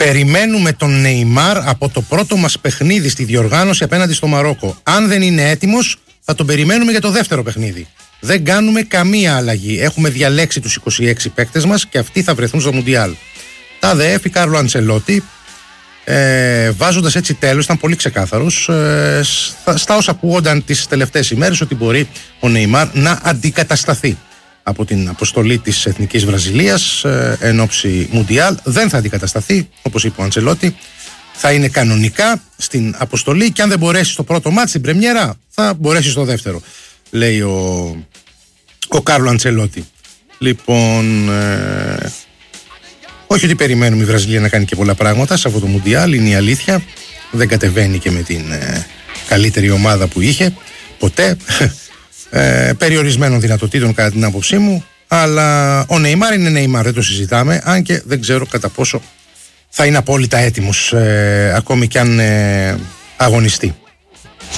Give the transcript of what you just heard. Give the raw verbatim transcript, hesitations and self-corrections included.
Περιμένουμε τον Νεϊμάρ από το πρώτο μας παιχνίδι στη διοργάνωση απέναντι στο Μαρόκο. Αν δεν είναι έτοιμος, θα τον περιμένουμε για το δεύτερο παιχνίδι. Δεν κάνουμε καμία αλλαγή. Έχουμε διαλέξει τους είκοσι έξι παίκτες μας και αυτοί θα βρεθούν στο Μουντιάλ. Τα δε έφη Κάρλο Αντσελότη, ε, βάζοντας έτσι τέλος, ήταν πολύ ξεκάθαρος ε, στα, στα όσα ακούγονταν τις τελευταίες ημέρες, ότι μπορεί ο Νεϊμάρ να αντικατασταθεί από την αποστολή της Εθνικής Βραζιλίας ε, εν ώψη Μουντιάλ. Δεν θα αντικατασταθεί, όπως είπε ο Αντσελότη, θα είναι κανονικά στην αποστολή και αν δεν μπορέσει στο πρώτο μάτς, στην πρεμιέρα, θα μπορέσει στο δεύτερο, λέει ο, ο Κάρλο Αντσελότη. Λοιπόν, ε, όχι ότι περιμένουμε η Βραζιλία να κάνει και πολλά πράγματα σε αυτό το Μουντιάλ, είναι η αλήθεια. Δεν κατεβαίνει και με την ε, καλύτερη ομάδα που είχε ποτέ, ε, περιορισμένων δυνατοτήτων κατά την άποψή μου, αλλά ο Νεϊμάρ είναι Νεϊμάρ, δεν το συζητάμε, αν και δεν ξέρω κατά πόσο θα είναι απόλυτα έτοιμος ε, ακόμη κι αν ε, αγωνιστεί.